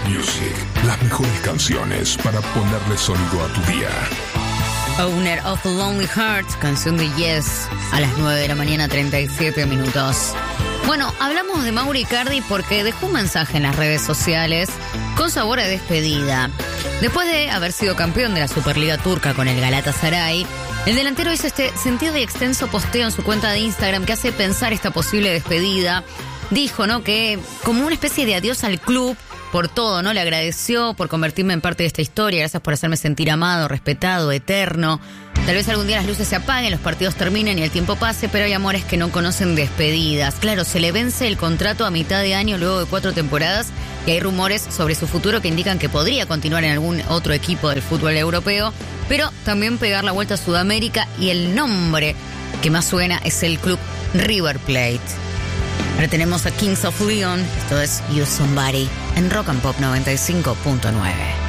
Music, las mejores canciones para ponerle sonido a tu día. Owner of a Lonely Heart, canción de Yes, a las 9 de la mañana, 37 minutos. Bueno, hablamos de Mauro Icardi porque dejó un mensaje en las redes sociales con sabor a despedida. Después de haber sido campeón de la Superliga Turca con el Galatasaray, el delantero hizo este sentido y extenso posteo en su cuenta de Instagram que hace pensar esta posible despedida. Dijo, ¿no?, que como una especie de adiós al club por todo, ¿no? Le agradeció por convertirme en parte de esta historia, gracias por hacerme sentir amado, respetado, eterno. Tal vez algún día las luces se apaguen, los partidos terminen y el tiempo pase, pero hay amores que no conocen despedidas. Claro, se le vence el contrato a mitad de año luego de 4 temporadas y hay rumores sobre su futuro que indican que podría continuar en algún otro equipo del fútbol europeo, pero también pegar la vuelta a Sudamérica, y el nombre que más suena es el club River Plate. Ahora tenemos a Kings of Leon, esto es You Somebody, en Rock and Pop 95.9.